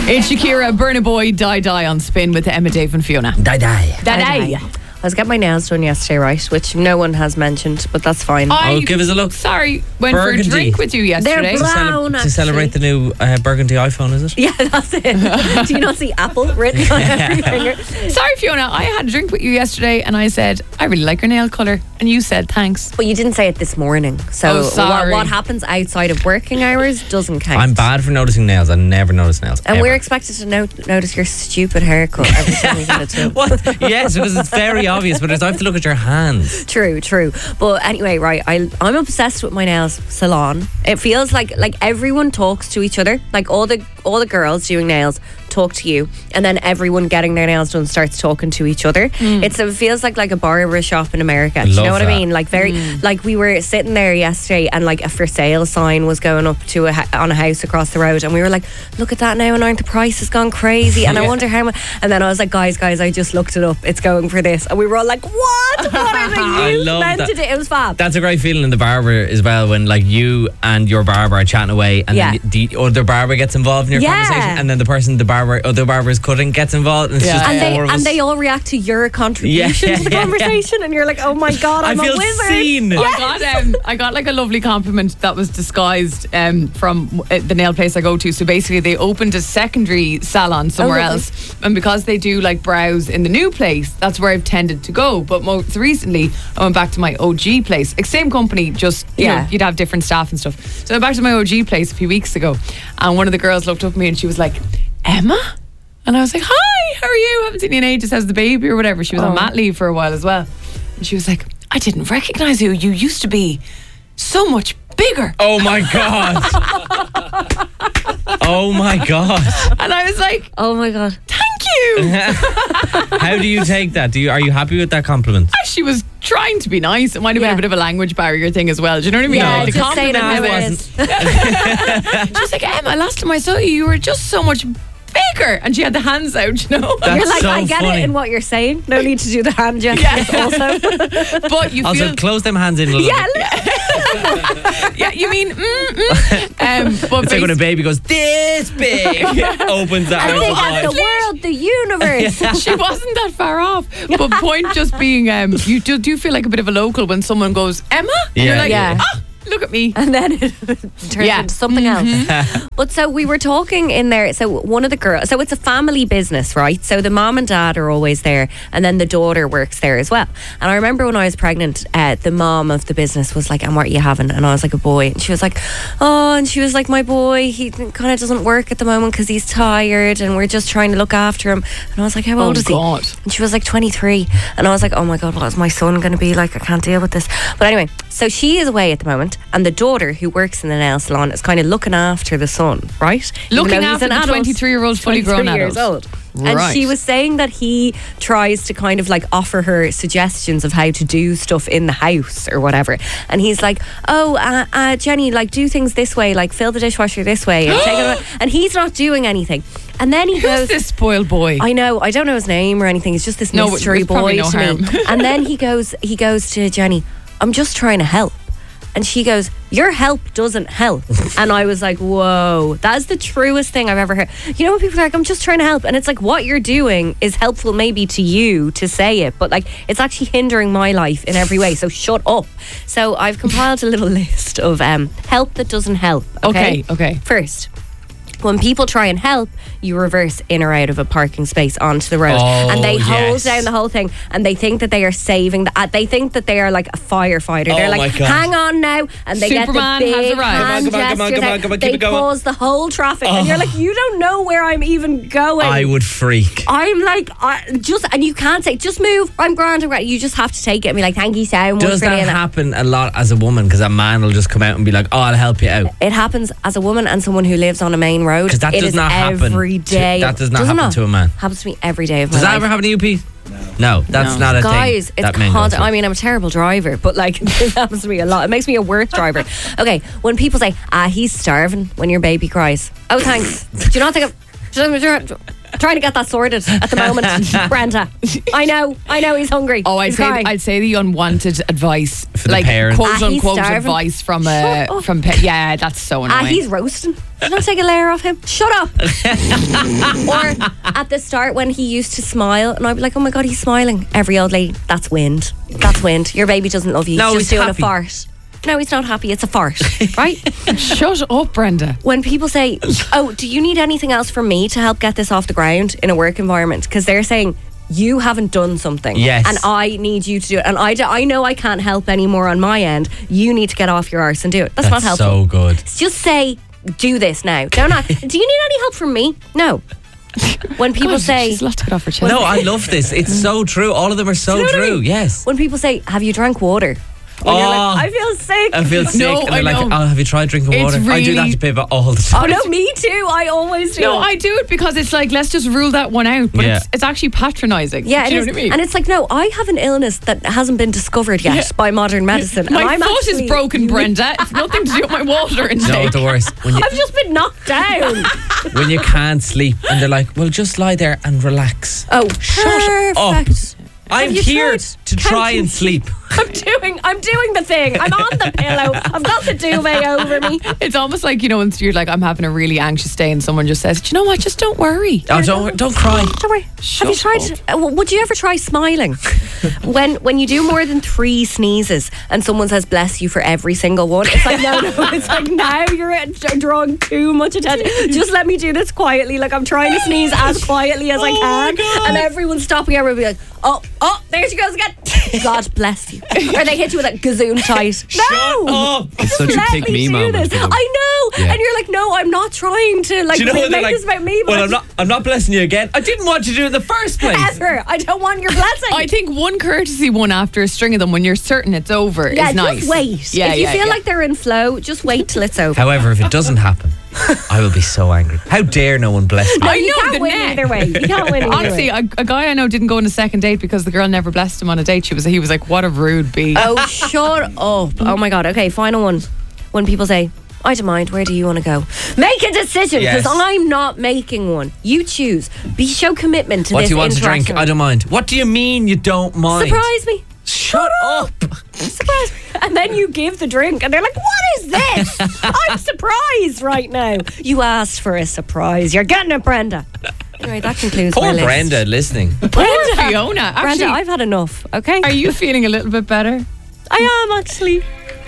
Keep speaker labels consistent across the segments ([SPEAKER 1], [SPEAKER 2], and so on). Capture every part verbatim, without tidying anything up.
[SPEAKER 1] It's Shakira, Burna Boy, Die Die on Spin with Emma, Dave and Fiona.
[SPEAKER 2] Die Die.
[SPEAKER 1] Die Die.
[SPEAKER 3] I was getting my nails done yesterday, right? Which no one has mentioned, but that's fine.
[SPEAKER 1] I,
[SPEAKER 2] Oh, give us a look.
[SPEAKER 1] Sorry, went
[SPEAKER 2] Burgundy.
[SPEAKER 1] for a drink with you yesterday.
[SPEAKER 3] They're
[SPEAKER 2] To, cele-
[SPEAKER 3] brown,
[SPEAKER 2] to celebrate the new uh, burgundy iPhone, is it?
[SPEAKER 3] Yeah, that's it. Do you not see Apple written on every finger?
[SPEAKER 1] Sorry, Fiona, I had a drink with you yesterday and I said, I really like your nail colour. And you said, thanks.
[SPEAKER 3] But you didn't say it this morning. So
[SPEAKER 1] Oh, sorry.
[SPEAKER 3] what, what happens outside of working hours doesn't count.
[SPEAKER 2] I'm bad for noticing nails. I never notice nails.
[SPEAKER 3] And
[SPEAKER 2] ever.
[SPEAKER 3] we're expected to no- notice your stupid haircut every time we get it too.
[SPEAKER 2] What? Yes, because it's very obvious, but it's, I have to look at your hands.
[SPEAKER 3] True, true. But anyway, right, I, I'm obsessed with my nails salon. It feels like like everyone talks to each other. Like all the all the girls doing nails talk to you, and then everyone getting their nails done starts talking to each other.
[SPEAKER 1] Mm.
[SPEAKER 3] It's it feels like like a barber shop in America. Do you
[SPEAKER 2] Love
[SPEAKER 3] know what
[SPEAKER 2] that.
[SPEAKER 3] I mean? Like very
[SPEAKER 1] Mm.
[SPEAKER 3] like we were sitting there yesterday, and like a for sale sign was going up to a ha- on a house across the road, and we were like, look at that now, and aren't the prices gone crazy? And I
[SPEAKER 2] Yeah.
[SPEAKER 3] wonder how much. And then I was like, guys, guys, I just looked it up. It's going for this, and we were all like, what? What are
[SPEAKER 2] I
[SPEAKER 3] you
[SPEAKER 2] love that.
[SPEAKER 3] invented it? It was fab.
[SPEAKER 2] That's a great feeling in the barber as well, when like you and your barber are chatting away, and
[SPEAKER 3] Yeah.
[SPEAKER 2] then the other barber gets involved in your
[SPEAKER 3] Yeah.
[SPEAKER 2] conversation, and then the person the barber other barber is cutting gets involved, and it's
[SPEAKER 1] Yeah.
[SPEAKER 2] just
[SPEAKER 3] and
[SPEAKER 2] four
[SPEAKER 3] they
[SPEAKER 2] of us.
[SPEAKER 3] and they all react to your contribution
[SPEAKER 2] Yeah,
[SPEAKER 3] to the
[SPEAKER 2] yeah, yeah.
[SPEAKER 3] conversation, and you're like, oh my god,
[SPEAKER 2] I
[SPEAKER 3] I'm
[SPEAKER 2] feel
[SPEAKER 3] a wizard.
[SPEAKER 2] seen.
[SPEAKER 1] I got um, I got like a lovely compliment that was disguised um, from uh, the nail place I go to. So basically, they opened a secondary salon somewhere
[SPEAKER 3] lovely.
[SPEAKER 1] else, and because they do like brows in the new place, that's where I've tended to go. But most recently, I went back to my O G place. Like, same company, just you
[SPEAKER 3] Yeah.
[SPEAKER 1] know, you'd have different staff and stuff. So I went back to my O G place a few weeks ago, and one of the girls looked up at me and she was like, "Emma." And I was like, "Hi, how are you? Haven't seen you in ages. How's the baby or whatever?" She was on
[SPEAKER 3] Oh.
[SPEAKER 1] mat leave for a while as well. And she was like, "I didn't recognise who you used to be. So much bigger."
[SPEAKER 2] Oh my god! Oh my god!
[SPEAKER 1] And I was like,
[SPEAKER 3] Oh my god.
[SPEAKER 1] "Thank you."
[SPEAKER 2] How do you take that? Do you are you happy with that compliment?
[SPEAKER 1] She was trying to be nice. It might have been
[SPEAKER 3] Yeah.
[SPEAKER 1] a bit of a language barrier thing as well. Do you know what I mean?
[SPEAKER 3] Yeah,
[SPEAKER 1] Like, the
[SPEAKER 3] just say it
[SPEAKER 1] compliment
[SPEAKER 3] how
[SPEAKER 1] was-
[SPEAKER 3] it is.
[SPEAKER 1] She was like, "Emma, last time I saw you, you were just so much bigger." And she had the hands out, you know.
[SPEAKER 2] That's
[SPEAKER 3] You're like,
[SPEAKER 2] so
[SPEAKER 3] I get
[SPEAKER 2] funny.
[SPEAKER 3] it in what you're saying. No need to do the hand gestures also.
[SPEAKER 1] But you
[SPEAKER 2] Also,
[SPEAKER 1] feel,
[SPEAKER 2] close them hands in a little
[SPEAKER 3] Yeah,
[SPEAKER 2] bit.
[SPEAKER 1] yeah, you mean, mm, mm. Um, but
[SPEAKER 2] It's like when a
[SPEAKER 1] basi-
[SPEAKER 2] baby goes this big, opens the
[SPEAKER 3] and
[SPEAKER 2] arms
[SPEAKER 3] they
[SPEAKER 2] wide.
[SPEAKER 3] got the world, the universe.
[SPEAKER 1] she wasn't that far off. But point just being, um, you do, do feel like a bit of a local when someone goes, "Emma?" And you're
[SPEAKER 2] Yeah.
[SPEAKER 1] like,
[SPEAKER 3] Yeah.
[SPEAKER 1] "Ah, look at me."
[SPEAKER 3] And then it turns
[SPEAKER 1] Yeah.
[SPEAKER 3] into something else. But so we were talking in there. So one of the girls, so it's a family business, right? So the mom and dad are always there, and then the daughter works there as well. And I remember when I was pregnant, uh, the mom of the business was like, "And what are you having?" And I was like, "A boy." And she was like, "Oh," and she was like, "My boy, he kind of doesn't work at the moment because he's tired, and we're just trying to look after him." And I was like, "How old
[SPEAKER 1] Oh,
[SPEAKER 3] is
[SPEAKER 1] God.
[SPEAKER 3] he?" And she was like twenty-three. And I was like, oh my God, what is my son going to be like? I can't deal with this. But anyway, so she is away at the moment, and the daughter who works in the nail salon is kind of looking after the son, right? Even
[SPEAKER 1] Looking
[SPEAKER 3] though he's
[SPEAKER 1] after
[SPEAKER 3] an
[SPEAKER 1] the
[SPEAKER 3] adult,
[SPEAKER 1] twenty-three-year-old fully grown
[SPEAKER 3] twenty-three years
[SPEAKER 1] adult.
[SPEAKER 3] old. And
[SPEAKER 1] Right.
[SPEAKER 3] she was saying that he tries to kind of like offer her suggestions of how to do stuff in the house or whatever. And he's like, oh, uh, uh, Jenny, like do things this way, like fill the dishwasher this way. And, take it, and he's not doing anything. And then he
[SPEAKER 1] Who's
[SPEAKER 3] goes,
[SPEAKER 1] this spoiled boy?
[SPEAKER 3] I know, I don't know his name or anything. It's just this
[SPEAKER 1] No,
[SPEAKER 3] mystery
[SPEAKER 1] there's probably
[SPEAKER 3] boy
[SPEAKER 1] no
[SPEAKER 3] to me.
[SPEAKER 1] harm.
[SPEAKER 3] And then he goes, he goes to Jenny, I'm just trying to help. And she goes, your help doesn't help. And I was like, whoa, that is the truest thing I've ever heard. You know when people are like, I'm just trying to help. And it's like, what you're doing is helpful maybe to you to say it, but like it's actually hindering my life in every way. So shut up. So I've compiled a little list of um, help that doesn't help. Okay,
[SPEAKER 1] Okay, okay.
[SPEAKER 3] First, when people try and help, you reverse in or out of a parking space onto the road,
[SPEAKER 2] Oh,
[SPEAKER 3] and they hold
[SPEAKER 2] yes.
[SPEAKER 3] down the whole thing, and they think that they are saving. The, uh, they think that they are like a firefighter.
[SPEAKER 2] Oh,
[SPEAKER 3] They're
[SPEAKER 2] my
[SPEAKER 3] like,
[SPEAKER 2] God.
[SPEAKER 3] hang on now, and they
[SPEAKER 1] Superman
[SPEAKER 3] get the
[SPEAKER 1] has
[SPEAKER 3] big
[SPEAKER 1] arrived.
[SPEAKER 3] hand
[SPEAKER 2] Come on, come on, come on,
[SPEAKER 3] gestures
[SPEAKER 2] come on,
[SPEAKER 3] out.
[SPEAKER 2] come on, keep
[SPEAKER 3] They
[SPEAKER 2] it going.
[SPEAKER 3] pause the whole traffic, and you're like, you don't know where I'm even going.
[SPEAKER 2] I would freak.
[SPEAKER 3] I'm like, I just, and you can't say, just move. I'm grand. I'm grand. You just have to take it and be like, thank you so much.
[SPEAKER 2] Does
[SPEAKER 3] for
[SPEAKER 2] that
[SPEAKER 3] doing
[SPEAKER 2] happen a lot as a woman? Because a man will just come out and be like, oh, I'll help you out.
[SPEAKER 3] It happens as a woman and someone who lives on a main road.
[SPEAKER 2] Because that
[SPEAKER 3] It
[SPEAKER 2] does
[SPEAKER 3] is
[SPEAKER 2] not happen.
[SPEAKER 3] every
[SPEAKER 2] to-
[SPEAKER 3] day.
[SPEAKER 2] that does not
[SPEAKER 3] Does it
[SPEAKER 2] happen to a man.
[SPEAKER 3] Happens to me every day of
[SPEAKER 2] Does
[SPEAKER 3] my
[SPEAKER 2] that
[SPEAKER 3] life.
[SPEAKER 2] ever happen to you, Pete? No, that's
[SPEAKER 1] No.
[SPEAKER 2] not a
[SPEAKER 3] Guys,
[SPEAKER 2] thing.
[SPEAKER 3] it's
[SPEAKER 2] that men go
[SPEAKER 3] constant.
[SPEAKER 2] through.
[SPEAKER 3] I mean, I'm a terrible driver, but like it happens to me a lot. It makes me a worse driver. Okay, when people say, "Ah, he's starving," when your baby cries, oh, thanks. Do you not think of? Trying to get that sorted at the moment, Brenda. I know, I know he's hungry.
[SPEAKER 1] Oh, I'd
[SPEAKER 3] He's
[SPEAKER 1] say
[SPEAKER 3] crying.
[SPEAKER 1] I'd say the unwanted advice,
[SPEAKER 2] For the
[SPEAKER 1] like
[SPEAKER 2] parents.
[SPEAKER 1] quote
[SPEAKER 3] Ah, he's
[SPEAKER 1] unquote
[SPEAKER 3] starving.
[SPEAKER 1] advice from
[SPEAKER 3] Shut
[SPEAKER 1] uh,
[SPEAKER 3] up.
[SPEAKER 1] from pa- yeah, that's so annoying.
[SPEAKER 3] Ah, he's roasting. Did not take a layer off him. Shut up. Or at the start when he used to smile, and I'd be like, oh my God, he's smiling. Every old lady, that's wind. That's wind. Your baby doesn't love you.
[SPEAKER 2] No,
[SPEAKER 3] he's
[SPEAKER 2] he's
[SPEAKER 3] just doing
[SPEAKER 2] happy.
[SPEAKER 3] a fart. No, he's not happy. It's a fart, right?
[SPEAKER 1] Shut up, Brenda.
[SPEAKER 3] When people say, oh, do you need anything else from me to help get this off the ground in a work environment? Because they're saying, you haven't done something.
[SPEAKER 2] Yes.
[SPEAKER 3] And I need you to do it. And I, do, I know I can't help anymore on my end. You need to get off your arse and do it. That's, not
[SPEAKER 2] That's
[SPEAKER 3] helpful.
[SPEAKER 2] so good.
[SPEAKER 3] Just say, do this now. Don't not. Do you need any help from me? No. When people
[SPEAKER 1] God,
[SPEAKER 3] say,
[SPEAKER 1] she's a lot to get off her chest.
[SPEAKER 2] No, I love this. It's so true. All of them are so
[SPEAKER 3] Do you know what I
[SPEAKER 2] true.
[SPEAKER 3] mean?
[SPEAKER 2] Yes.
[SPEAKER 3] when people say, have you drank water? When you're
[SPEAKER 2] Oh.
[SPEAKER 3] like, I feel sick.
[SPEAKER 2] I feel sick.
[SPEAKER 1] No,
[SPEAKER 2] and
[SPEAKER 1] I
[SPEAKER 2] they're like,
[SPEAKER 1] know.
[SPEAKER 2] oh, have you tried drinking
[SPEAKER 1] It's
[SPEAKER 2] water? I do that
[SPEAKER 1] really-
[SPEAKER 2] to Pippa all the
[SPEAKER 3] Oh
[SPEAKER 2] time.
[SPEAKER 3] no, me too. I always do.
[SPEAKER 1] No, I do it because it's like, let's just rule that one out. But
[SPEAKER 2] Yeah.
[SPEAKER 1] it's, it's actually patronising.
[SPEAKER 3] Yeah,
[SPEAKER 1] do you
[SPEAKER 3] it
[SPEAKER 1] know
[SPEAKER 3] is.
[SPEAKER 1] what I mean?
[SPEAKER 3] And it's like, no, I have an illness that hasn't been discovered yet
[SPEAKER 1] Yeah.
[SPEAKER 3] by modern medicine.
[SPEAKER 1] my
[SPEAKER 3] and I'm
[SPEAKER 1] foot
[SPEAKER 3] actually,
[SPEAKER 1] is broken, Brenda. It's nothing to do with my water intake.
[SPEAKER 2] No, the worst. When you,
[SPEAKER 3] I've just been knocked down.
[SPEAKER 2] when you can't sleep and they're like, well, just lie there and relax.
[SPEAKER 3] Oh,
[SPEAKER 2] Shut up.
[SPEAKER 3] perfect.
[SPEAKER 2] I'm
[SPEAKER 3] you
[SPEAKER 2] here
[SPEAKER 3] tried?
[SPEAKER 2] to
[SPEAKER 3] Can't
[SPEAKER 2] try
[SPEAKER 3] you
[SPEAKER 2] and sleep.
[SPEAKER 3] I'm doing, I'm doing the thing. I'm on the pillow. I've got the duvet over me.
[SPEAKER 1] It's almost like, you know, when you're like, I'm having a really anxious day and someone just says, do you know what, just don't worry.
[SPEAKER 2] Oh, don't, don't cry.
[SPEAKER 3] Don't worry.
[SPEAKER 1] Shut
[SPEAKER 3] Have you tried? uh, w- Would you ever try smiling? when when you do more than three sneezes and someone says "bless you" for every single one, it's like no, no. It's like now you're at- drawing too much attention. Just let me do this quietly. Like I'm trying to sneeze as quietly as I
[SPEAKER 2] Oh
[SPEAKER 3] can,
[SPEAKER 2] my God.
[SPEAKER 3] and everyone's stopping. Everyone will be like, oh, oh, there she goes again. God bless you. Or they hit you with a gazoon tight. No.
[SPEAKER 2] up.
[SPEAKER 3] Just
[SPEAKER 4] such a
[SPEAKER 3] let
[SPEAKER 4] pick
[SPEAKER 3] me
[SPEAKER 4] me
[SPEAKER 3] do
[SPEAKER 4] moment
[SPEAKER 3] this.
[SPEAKER 4] for them.
[SPEAKER 3] I know,
[SPEAKER 4] Yeah.
[SPEAKER 3] and you're like, no, I'm not trying to like
[SPEAKER 2] Do you know when
[SPEAKER 3] make
[SPEAKER 2] they're like,
[SPEAKER 3] this about me. But
[SPEAKER 2] well, I'm not, I'm not blessing you again. I didn't want you to do it in the first place.
[SPEAKER 3] ever. I don't want your blessing.
[SPEAKER 1] I think one courtesy one after a string of them when you're certain it's over
[SPEAKER 3] yeah,
[SPEAKER 1] is nice.
[SPEAKER 3] just wait.
[SPEAKER 1] Yeah,
[SPEAKER 3] if you
[SPEAKER 1] yeah,
[SPEAKER 3] feel
[SPEAKER 1] yeah.
[SPEAKER 3] like they're in flow, just wait till it's over.
[SPEAKER 2] However, if it doesn't happen, I will be so angry. How dare no one bless me?
[SPEAKER 1] I
[SPEAKER 3] you
[SPEAKER 1] know,
[SPEAKER 3] can't
[SPEAKER 1] the
[SPEAKER 3] win
[SPEAKER 1] neck.
[SPEAKER 3] either way. You can't win either
[SPEAKER 1] Honestly,
[SPEAKER 3] way.
[SPEAKER 1] a, a guy I know didn't go on a second date because the girl never blessed him on a date. She was he was like, what a rude bee.
[SPEAKER 3] Oh, shut up. Oh my God. Okay, final one. When people say, I don't mind, where do you want to go? Make a decision, because
[SPEAKER 2] Yes.
[SPEAKER 3] I'm not making one. You choose. Be show commitment to
[SPEAKER 2] What
[SPEAKER 3] this
[SPEAKER 2] do you want to drink?
[SPEAKER 3] interaction.
[SPEAKER 2] I don't mind. What do you mean you don't mind?
[SPEAKER 3] Surprise me.
[SPEAKER 2] Shut up.
[SPEAKER 3] Surprise me. And then you give the drink and they're like, what is this? I'm surprised right now. You asked for a surprise. You're getting it, Brenda. Anyway, that concludes my
[SPEAKER 2] Poor
[SPEAKER 3] list.
[SPEAKER 2] Brenda listening.
[SPEAKER 1] Poor Fiona. Actually,
[SPEAKER 3] Brenda, I've had enough, okay?
[SPEAKER 1] are you feeling a little bit better?
[SPEAKER 3] I am actually.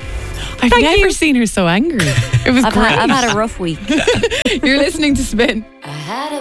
[SPEAKER 1] I've
[SPEAKER 3] Thank
[SPEAKER 1] never
[SPEAKER 3] you.
[SPEAKER 1] seen her so angry. It was
[SPEAKER 3] I've
[SPEAKER 1] great.
[SPEAKER 3] had, I've had a rough week.
[SPEAKER 1] You're listening to Spin.
[SPEAKER 5] I had a